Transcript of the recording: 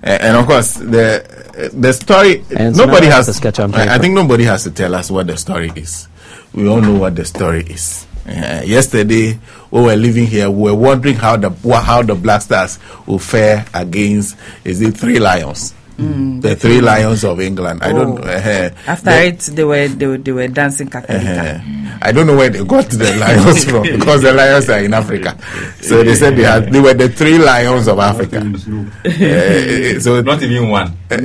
And of course, the story. And nobody has. I think nobody has to tell us what the story is. We all know what the story is. Yesterday, we were living here. We were wondering how the Black Stars will fare against 3 Lions. The 3 Lions of England. I don't. After it, they were dancing kakarika. I don't know where they got the lions from, because the lions are in Africa. So they said they were the 3 lions of Africa. So not even one.